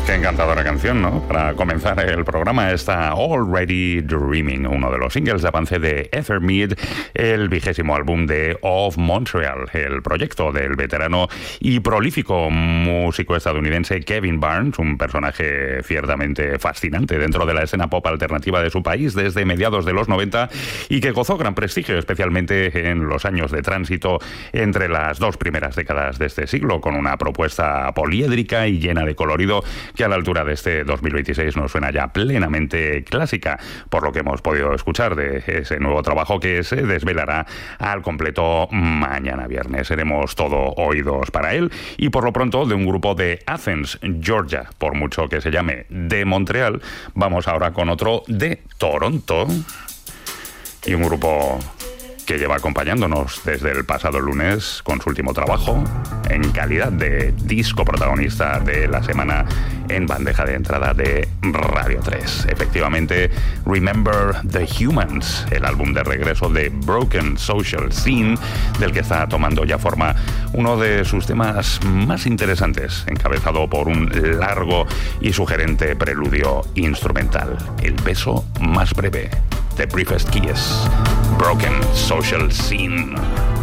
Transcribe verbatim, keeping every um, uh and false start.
Qué encantadora canción, ¿no? Para comenzar el programa está Already Dreaming, uno de los singles de avance de Ethermead, el vigésimo álbum de Of Montreal, el proyecto del veterano y prolífico músico estadounidense Kevin Barnes, un personaje ciertamente fascinante dentro de la escena pop alternativa de su país desde mediados de los noventa y que gozó gran prestigio, especialmente en los años de tránsito entre las dos primeras décadas de este siglo, con una propuesta poliédrica y llena de colorido que a la altura de este dos mil veintiséis nos suena ya plenamente clásica, por lo que hemos podido escuchar de ese nuevo trabajo que se desvelará al completo mañana viernes. Seremos todo oídos para él y por lo pronto de un grupo de Athens, Georgia, por mucho que se llame de Montreal, vamos ahora con otro de Toronto y un grupo que lleva acompañándonos desde el pasado lunes con su último trabajo en calidad de disco protagonista de la semana en bandeja de entrada de Radio tres. Efectivamente, Remember the Humans, el álbum de regreso de Broken Social Scene, del que está tomando ya forma uno de sus temas más interesantes, encabezado por un largo y sugerente preludio instrumental, El beso más breve, The Briefest Kiss, Broken Social Scene.